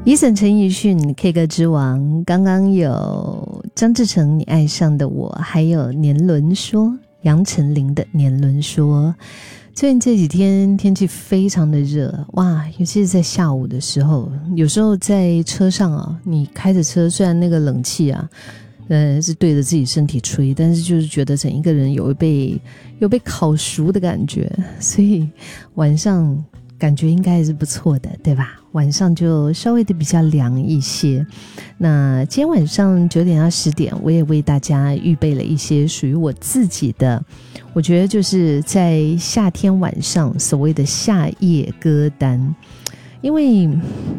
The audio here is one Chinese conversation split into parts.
伊森陈奕迅 K 歌之王，刚刚有张志成你爱上的我，还有年轮说杨丞琳的年轮说。最近这几天天气非常的热，哇，尤其是在下午的时候，有时候在车上啊，你开着车，虽然那个冷气啊是对着自己身体吹，但是就是觉得整一个人有被烤熟的感觉，所以晚上感觉应该还是不错的，对吧？晚上就稍微的比较凉一些。那今天晚上9点到10点，我也为大家预备了一些属于我自己的，我觉得就是在夏天晚上所谓的夏夜歌单。因为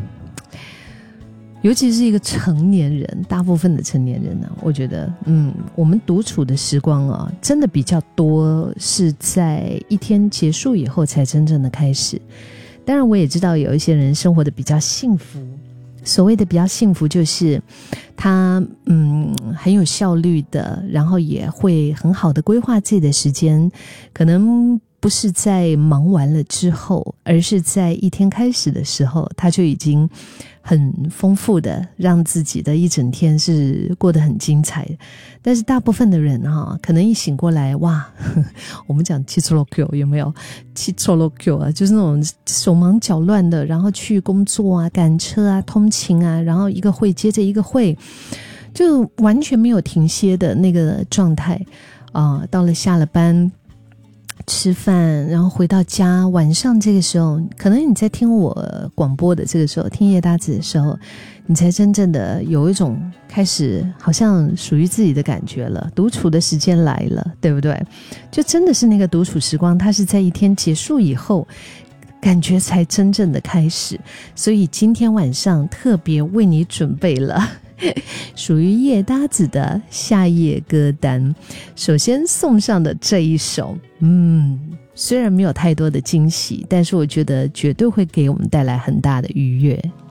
尤其是一个成年人，大部分的成年人呢，我觉得我们独处的时光啊，真的比较多是在一天结束以后才真正的开始。当然我也知道有一些人生活的比较幸福，所谓的比较幸福就是他很有效率的，然后也会很好的规划自己的时间，可能不是在忙完了之后，而是在一天开始的时候，他就已经很丰富的让自己的一整天是过得很精彩的。但是大部分的人可能一醒过来，哇，我们讲七错六 Q 有没有？七错六 Q 啊，就是那种手忙脚乱的，然后去工作啊、赶车啊、通勤啊，然后一个会接着一个会，就完全没有停歇的那个状态到了下了班吃饭，然后回到家，晚上这个时候，可能你在听我广播的这个时候，听夜搭子的时候，你才真正的有一种开始好像属于自己的感觉了，独处的时间来了，对不对？就真的是那个独处时光，它是在一天结束以后，感觉才真正的开始。所以今天晚上特别为你准备了属于夜搭子的夏夜歌单。首先送上的这一首虽然没有太多的惊喜，但是我觉得绝对会给我们带来很大的愉悦。